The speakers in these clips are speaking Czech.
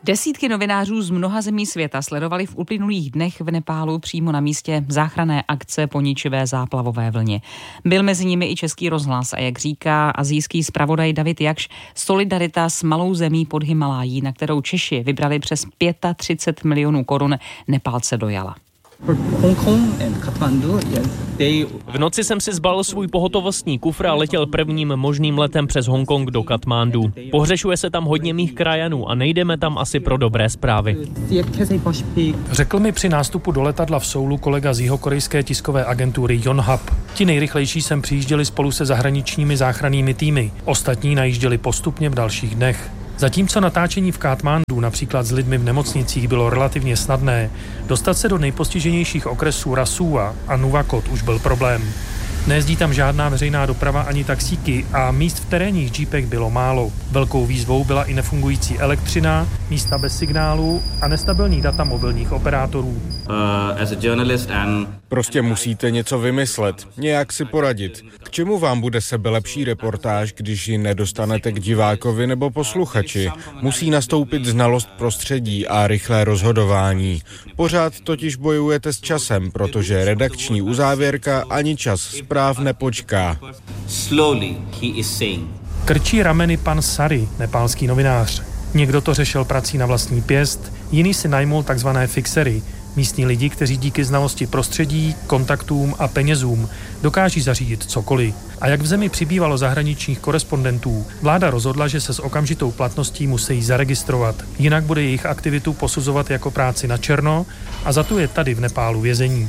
Desítky novinářů z mnoha zemí světa sledovali v uplynulých dnech v Nepálu přímo na místě záchranné akce po ničivé záplavové vlně. Byl mezi nimi i Český rozhlas a jak říká asijský zpravodaj David Jakš, solidarita s malou zemí pod Himalájí, na kterou Češi vybrali přes 35 milionů korun, Nepálce dojala. V noci jsem si zbalil svůj pohotovostní kufr a letěl prvním možným letem přes Hongkong do Katmandu. Pohřešuje se tam hodně mých krajanů a nejdeme tam asi pro dobré zprávy. Řekl mi při nástupu do letadla v Soulu kolega z jihokorejské tiskové agentury Yonhap. Ti nejrychlejší sem přijížděli spolu se zahraničními záchrannými týmy. Ostatní najížděli postupně v dalších dnech. Zatímco natáčení v Katmandu například s lidmi v nemocnicích bylo relativně snadné, dostat se do nejpostiženějších okresů Rasua a Nuwakot už byl problém. Nejezdí tam žádná veřejná doprava ani taxíky a míst v terénních džípech bylo málo. Velkou výzvou byla i nefungující elektřina, místa bez signálu a nestabilní data mobilních operátorů. Prostě musíte něco vymyslet, nějak si poradit. K čemu vám bude sebelepší reportáž, když ji nedostanete k divákovi nebo posluchači? Musí nastoupit znalost prostředí a rychlé rozhodování. Pořád totiž bojujete s časem, protože redakční uzávěrka ani čas zpráv nepočká. Krčí rameny pan Sari, nepálský novinář. Někdo to řešil prací na vlastní pěst, jiný si najmul takzvané fixery, místní lidi, kteří díky znalosti prostředí, kontaktům a penězům dokáží zařídit cokoliv. A jak v zemi přibývalo zahraničních korespondentů, vláda rozhodla, že se s okamžitou platností musí zaregistrovat. Jinak bude jejich aktivitu posuzovat jako práci na černo a za tu je tady v Nepálu vězení.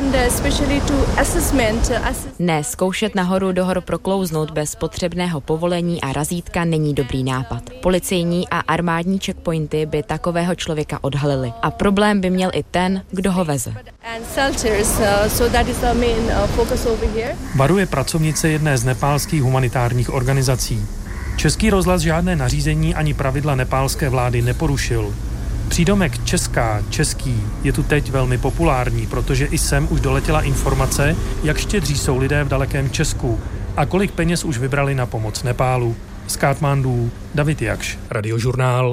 Ne, zkoušet nahoru do hor proklouznout bez potřebného povolení a razítka není dobrý nápad. Policejní a armádní checkpointy by takového člověka odhalili. A problém by měl i ten, kdo ho veze. Varuje pracovnice jedné z nepálských humanitárních organizací. Český rozhlas žádné nařízení ani pravidla nepálské vlády neporušil. Přídomek česká, český je tu teď velmi populární, protože i sem už doletěla informace, jak štědří jsou lidé v dalekém Česku a kolik peněz už vybrali na pomoc Nepálu. Z Katmandu David Jakš, Radiožurnál.